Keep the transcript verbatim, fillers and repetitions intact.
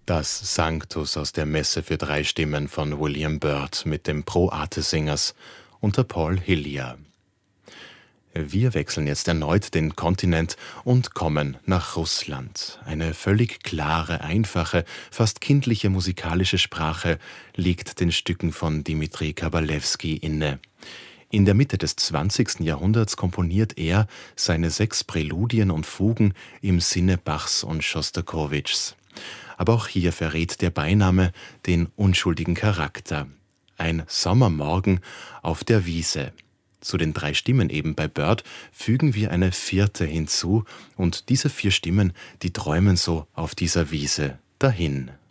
Das Sanctus aus der Messe für drei Stimmen von William Byrd mit dem Pro Arte Singers unter Paul Hillier. Wir wechseln jetzt erneut den Kontinent und kommen nach Russland. Eine völlig klare, einfache, fast kindliche musikalische Sprache liegt den Stücken von Dmitri Kabalewski inne. In der Mitte des zwanzigsten Jahrhunderts komponiert er seine sechs Präludien und Fugen im Sinne Bachs und Schostakowitschs. Aber auch hier verrät der Beiname den unschuldigen Charakter. Ein Sommermorgen auf der Wiese. Zu den drei Stimmen eben bei Byrd fügen wir eine vierte hinzu und diese vier Stimmen, die träumen so auf dieser Wiese dahin.